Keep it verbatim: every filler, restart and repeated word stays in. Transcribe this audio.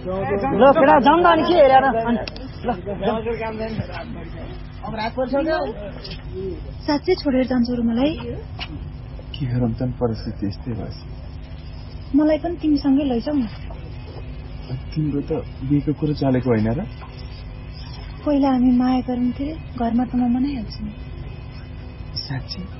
ल केटा जाउँ न अनि के हेरेर साँच्चै छोडेर जान्छौ र मलाई? के गरौँ त परिस्थिति यस्तै भएछ। मलाई पनि तिमीसँगै लैजाऊ न। तिम्रो त बिहेको कुरो चलेको होइन र? पहिला हामी माया गरौँ थिए, घरमा त म मनाइहाल्छु नि। साँच्चै?